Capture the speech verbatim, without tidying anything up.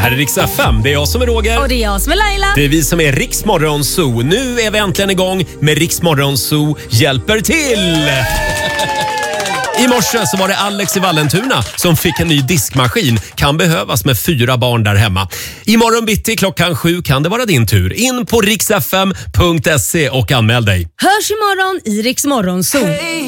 här är Rix F M. Det är jag som är Roger. Och det är jag som är Laila. Det är vi som är Rix Morgon Zoo. Nu är vi äntligen igång med Rix Morgon Zoo hjälper till. I morse så var det Alex i Vallentuna som fick en ny diskmaskin. Kan behövas med fyra barn där hemma. Imorgon bitti klockan sju kan det vara din tur. In på riksfm punkt se och anmäl dig. Hörs imorgon i Rix Morgon Zoo.